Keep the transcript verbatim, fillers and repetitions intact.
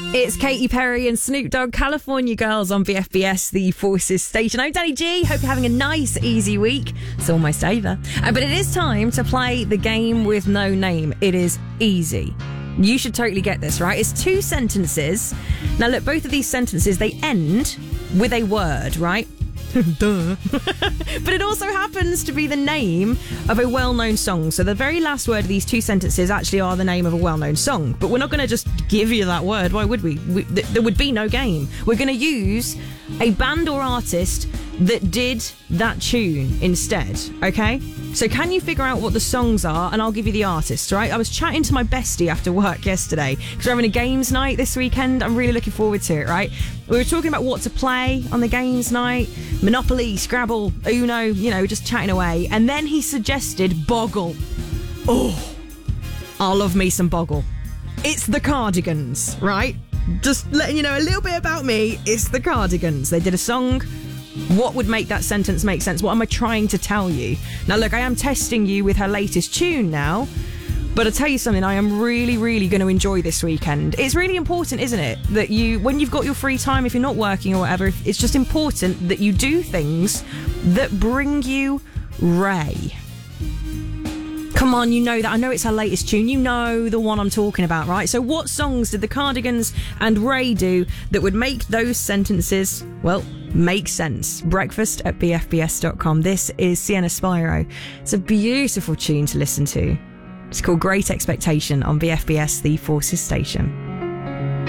It's Katy Perry and Snoop Dogg, California Girls on B F B S, the Forces station. I'm Danny G. Hope you're having a nice, easy week. It's almost over. Uh, but it is time to play the game with no name. It is easy. You should totally get this, right? It's two sentences. Now, look, both of these sentences, they end with a word, right? Duh. But it also happens to be the name of a well-known song. So the very last word of these two sentences actually are the name of a well-known song. But we're not going to just give you that word. Why would we? we th- there would be no game. We're going to use a band or artist that did that tune instead, okay? So can you figure out what the songs are? And I'll give you the artists, right? I was chatting to my bestie after work yesterday because we're having a games night this weekend. I'm really looking forward to it, right? We were talking about what to play on the games night. Monopoly, Scrabble, Uno, you know, just chatting away. And then he suggested Boggle. Oh, I love me some Boggle. It's the Cardigans, right? Just letting you know a little bit about me. It's the Cardigans. They did a song. What would make that sentence make sense? What am I trying to tell you? Now, look, I am testing you with her latest tune now. But I'll tell you something, I am really, really going to enjoy this weekend. It's really important, isn't it? That you, when you've got your free time, if you're not working or whatever, it's just important that you do things that bring you Ray. Come on, you know that. I know it's her latest tune. You know the one I'm talking about, right? So what songs did the Cardigans and Ray do that would make those sentences, well, make sense? Breakfast at b f b s dot com. This is Sienna Spyro. It's a beautiful tune to listen to. It's called Great Expectation on B F B S, the Forces station.